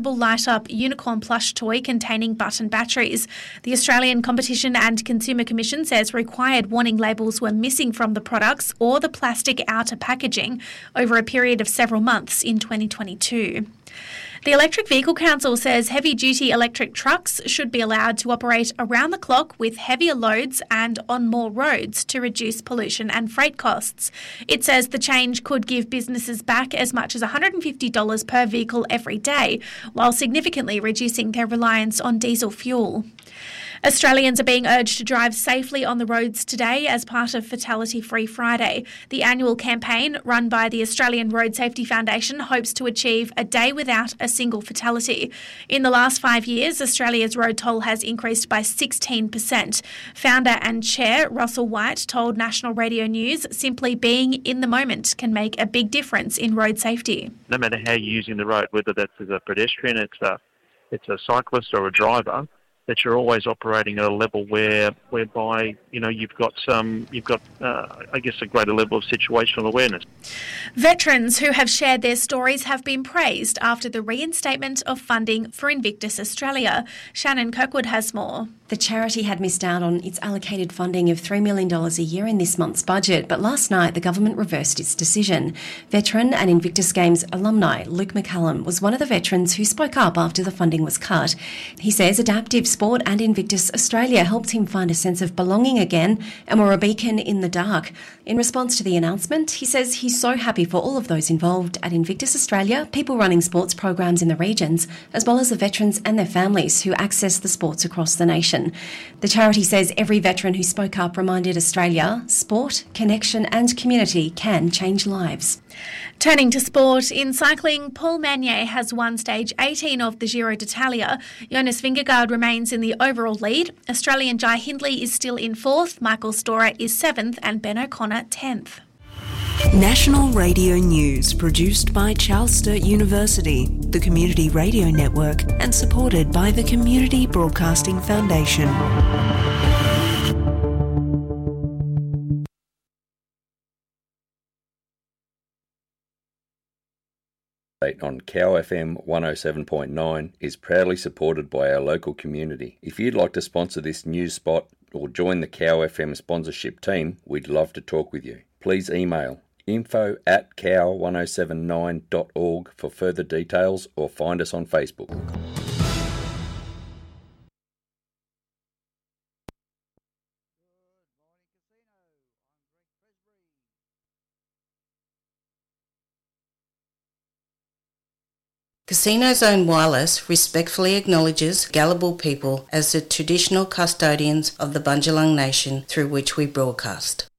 light-up unicorn plush toy containing button batteries. The Australian Competition and Consumer Commission says required warning labels were missing from the products or the plastic outer packaging over a period of several months in 2022. The Electric Vehicle Council says heavy-duty electric trucks should be allowed to operate around the clock with heavier loads and on more roads to reduce pollution and freight costs. It says the change could give businesses back as much as $150 per vehicle every day, while significantly reducing their reliance on diesel fuel. Australians are being urged to drive safely on the roads today as part of Fatality Free Friday. The annual campaign, run by the Australian Road Safety Foundation, hopes to achieve a day without a single fatality. In the last 5 years, Australia's road toll has increased by 16%. Founder and chair Russell White told National Radio News simply being in the moment can make a big difference in road safety. No matter how you're using the road, whether that's as a pedestrian, it's a cyclist or a driver, that you're always operating at a level whereby you've got I guess a greater level of situational awareness. Veterans who have shared their stories have been praised after the reinstatement of funding for Invictus Australia. Shannon Kirkwood has more. The charity had missed out on its allocated funding of $3 million a year in this month's budget, but last night the government reversed its decision. Veteran and Invictus Games alumni Luke McCallum was one of the veterans who spoke up after the funding was cut. He says Adaptive Sport and Invictus Australia helped him find a sense of belonging again and were a beacon in the dark. In response to the announcement, he says he's so happy for all of those involved at Invictus Australia, people running sports programs in the regions, as well as the veterans and their families who access the sports across the nation. The charity says every veteran who spoke up reminded Australia sport, connection and community can change lives. Turning to sport, in cycling, Paul Magnier has won stage 18 of the Giro d'Italia. Jonas Vingegaard remains in the overall lead. Australian Jai Hindley is still in 4th, Michael Storer is 7th and Ben O'Connor 10th. National Radio News, produced by Charles Sturt University, the Community Radio Network, and supported by the Community Broadcasting Foundation. On Cow FM 107.9 is proudly supported by our local community. If you'd like to sponsor this news spot or join the Cow FM sponsorship team, we'd love to talk with you. Please email info@cow1079.org for further details or find us on Facebook. Casino Zone Wireless respectfully acknowledges Gadigal people as the traditional custodians of the Bundjalung Nation through which we broadcast.